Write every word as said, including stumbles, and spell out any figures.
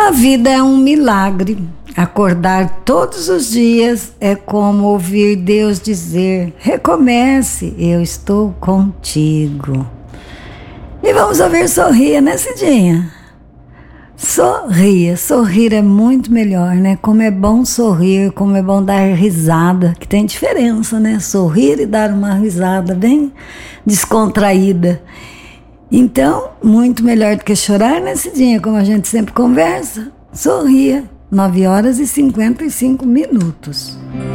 A vida é um milagre. Acordar todos os dias é como ouvir Deus dizer: recomece, eu estou contigo. E vamos ouvir Sorria, né, Cidinha? Sorria, sorrir é muito melhor, né? Como é bom sorrir, como é bom dar risada, que tem diferença, né? Sorrir e dar uma risada bem descontraída. Então, muito melhor do que chorar, né, Cidinha? Como a gente sempre conversa, sorria. nove horas e cinquenta e cinco minutos.